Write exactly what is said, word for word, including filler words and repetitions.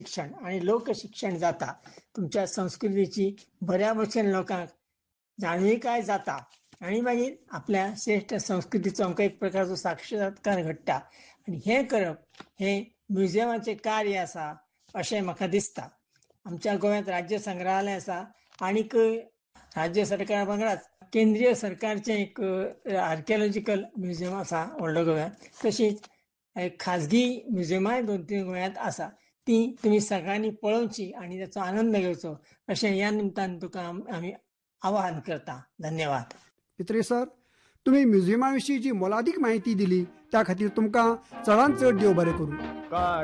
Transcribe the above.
शिक्षण आणि लोकशिक्षण जाता तुमच्या संस्कृतीची बऱ्या भशेन लोकांक जाणवी काय जाता आणि मागीर आपल्या श्रेष्ठ संस्कृतीचो आमकां एक प्रकारचो साक्षात्कार घडटा आणि हे करप हे म्युझियमाचे कार्य आसा अशें म्हाका दिसता. आमच्या गोंयांत राज्य संग्रहालय आसा आनीक राज्य सरकारा वांगडाच केंद्रीय सरकारचें एक आर्किओलॉजिकल म्युझियम आसा व्हडलो गोंयांत. तशीच खाजगी म्युझियमाय दोन तीन गोंयांत आसा. ती तुमी सगळ्यांनी पळोवची आणि ताचो आनंद घेवचो अशें ह्या निमतान तुका आमी आवाहन करता. धन्यवाद. पित्रे सर, तुम्ही म्युझियमा विशीं जी मोलादीक माहिती दिली त्या खातीर तुमकां चडांत चड देव बरें करूं.